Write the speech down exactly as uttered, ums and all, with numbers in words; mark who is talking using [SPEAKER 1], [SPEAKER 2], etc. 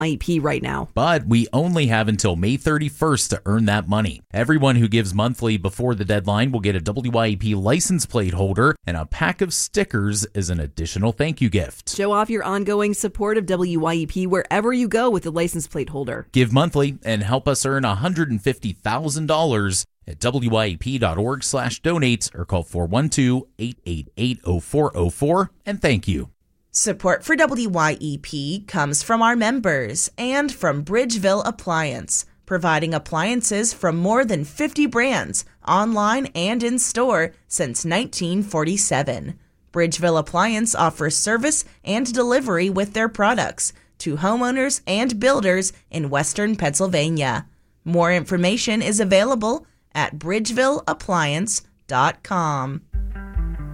[SPEAKER 1] I E P right now.
[SPEAKER 2] But we only have until May thirty-first to earn that money. Everyone who gives monthly before the deadline will get a W I E P license plate holder and a pack of stickers as an additional thank you gift.
[SPEAKER 1] Show off your ongoing support of W I E P wherever you go with the license plate holder.
[SPEAKER 2] Give monthly and help us earn one hundred fifty thousand dollars at W I E P dot org slash donate or call four one two, eight eight eight, zero four zero four and thank you.
[SPEAKER 3] Support for W Y E P comes from our members and from Bridgeville Appliance, providing appliances from more than fifty brands, online and in store, since nineteen forty-seven. Bridgeville Appliance offers service and delivery with their products to homeowners and builders in Western Pennsylvania. More information is available at bridgeville appliance dot com.